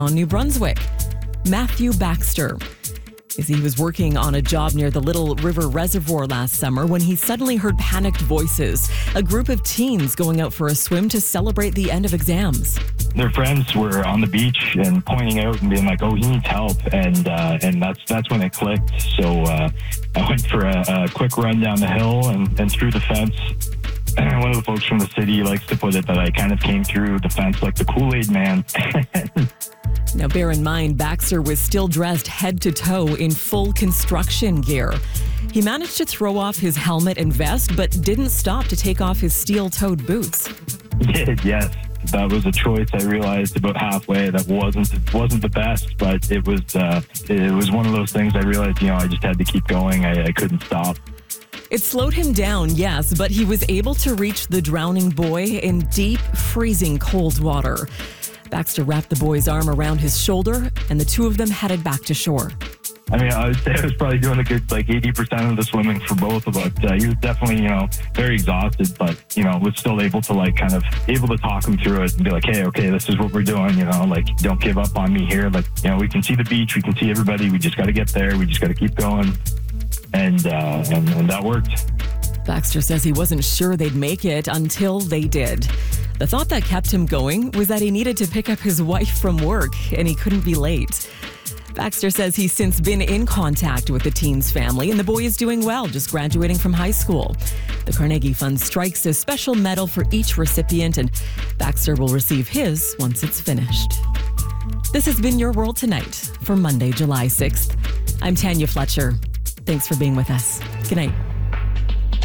on New Brunswick. Matthew Baxter. As he was working on a job near the Little River Reservoir last summer when he suddenly heard panicked voices. A group of teens going out for a swim to celebrate the end of exams. Their friends were on the beach and pointing out and being like, "Oh, he needs help," and that's when it clicked. So I went for a quick run down the hill and through the fence. And one of the folks from the city likes to put it that I kind of came through the fence like the Kool-Aid man. Now, bear in mind, Baxter was still dressed head to toe in full construction gear. He managed to throw off his helmet and vest, but didn't stop to take off his steel-toed boots. Did, yes. That was a choice I realized about halfway that wasn't the best, but it was one of those things I realized, I just had to keep going. I couldn't stop. It slowed him down, yes, but he was able to reach the drowning boy in deep, freezing cold water. Baxter wrapped the boy's arm around his shoulder, and the two of them headed back to shore. I would say I was probably doing a good 80% of the swimming for both of us. He was definitely, very exhausted, but, was still able to able to talk him through it and be like, hey, okay, this is what we're doing, don't give up on me here. We can see the beach, we can see everybody, we just got to get there, we just got to keep going. And that worked. Baxter says he wasn't sure they'd make it until they did. The thought that kept him going was that he needed to pick up his wife from work and he couldn't be late. Baxter says he's since been in contact with the teen's family and the boy is doing well, just graduating from high school. The Carnegie Fund strikes a special medal for each recipient, and Baxter will receive his once it's finished. This has been Your World Tonight for Monday, July 6th. I'm Tanya Fletcher. Thanks for being with us. Good night.